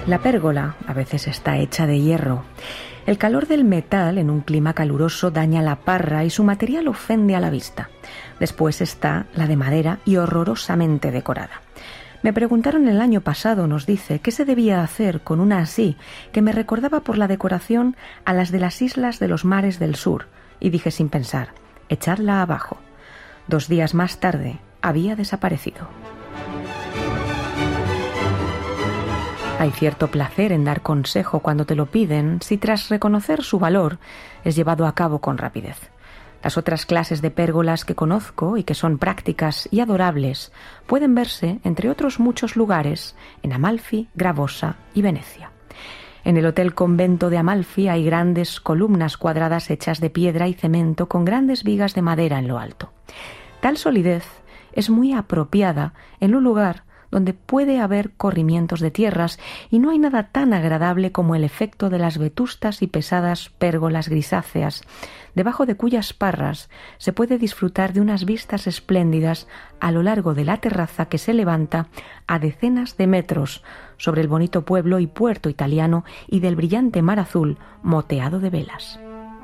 La pérgola a veces está hecha de hierro. El calor del metal en un clima caluroso daña la parra y su material ofende a la vista. Después está la de madera y horrorosamente decorada. Me preguntaron el año pasado, nos dice, qué se debía hacer con una así, que me recordaba por la decoración a las de las islas de los mares del sur, y dije sin pensar, echarla abajo. 2 días más tarde había desaparecido. Hay cierto placer en dar consejo cuando te lo piden si tras reconocer su valor es llevado a cabo con rapidez. Las otras clases de pérgolas que conozco y que son prácticas y adorables pueden verse, entre otros muchos lugares, en Amalfi, Gravosa y Venecia. En el Hotel Convento de Amalfi hay grandes columnas cuadradas hechas de piedra y cemento con grandes vigas de madera en lo alto. Tal solidez es muy apropiada en un lugar donde puede haber corrimientos de tierras y no hay nada tan agradable como el efecto de las vetustas y pesadas pérgolas grisáceas, debajo de cuyas parras se puede disfrutar de unas vistas espléndidas a lo largo de la terraza que se levanta a decenas de metros sobre el bonito pueblo y puerto italiano y del brillante mar azul moteado de velas.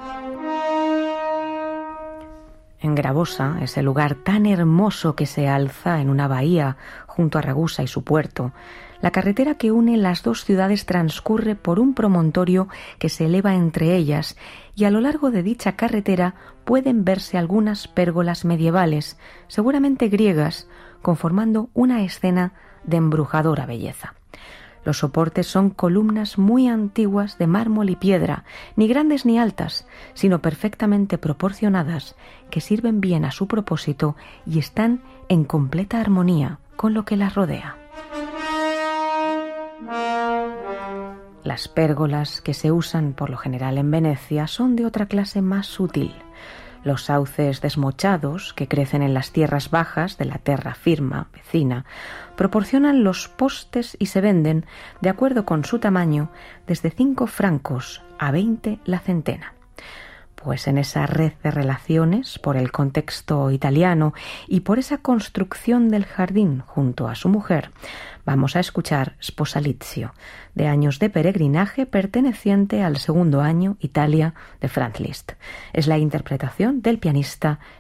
En Gravosa, ese lugar tan hermoso que se alza en una bahía junto a Ragusa y su puerto, la carretera que une las dos ciudades transcurre por un promontorio que se eleva entre ellas y a lo largo de dicha carretera pueden verse algunas pérgolas medievales, seguramente griegas, conformando una escena de embrujadora belleza. Los soportes son columnas muy antiguas de mármol y piedra, ni grandes ni altas, sino perfectamente proporcionadas, que sirven bien a su propósito y están en completa armonía con lo que las rodea. Las pérgolas que se usan por lo general en Venecia son de otra clase más sutil. Los sauces desmochados, que crecen en las tierras bajas de la terra firma vecina, proporcionan los postes y se venden, de acuerdo con su tamaño, desde 5 francos a 20 la centena. Pues en esa red de relaciones, por el contexto italiano y por esa construcción del jardín junto a su mujer, vamos a escuchar Sposalizio, de Años de peregrinaje, perteneciente al segundo año Italia de Franz Liszt. Es la interpretación del pianista